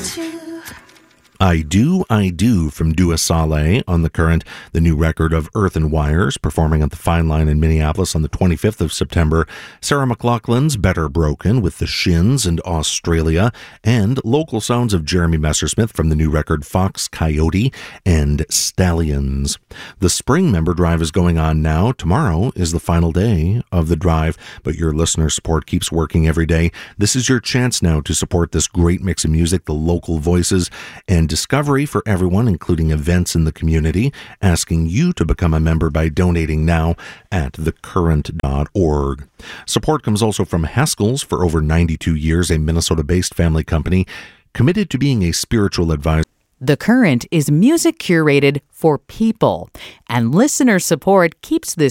I Do from Dua Saleh on The Current, the new record of Earth and Wires, performing at the Fine Line in Minneapolis on the 25th of September. Sarah McLachlan's Better Broken with the Shins and Australia, and local sounds of Jeremy Messersmith from the new record Fox Coyote and Stallions. The spring member drive is going on now. Tomorrow is the final day of the drive, but your listener support keeps working every day. This is your chance now to support this great mix of music, the local voices, and discovery for everyone, including events in the community, asking you to become a member by donating now at thecurrent.org. Support comes also from Haskell's for over 92 years, a Minnesota-based family company committed to being a spiritual advisor. The Current is music curated for people, and listener support keeps this